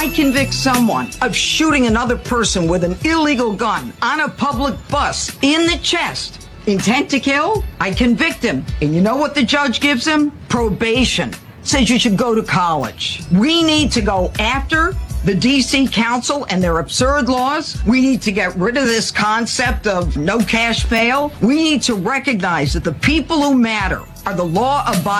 I convict someone of shooting another person with an illegal gun on a public bus in the chest, intent to kill, I convict him. And you know what the judge gives him? Probation. Says you should go to college. We need to go after the D.C. Council and their absurd laws. We need to get rid of this concept of no cash bail. We need to recognize that the people who matter are the law-abiding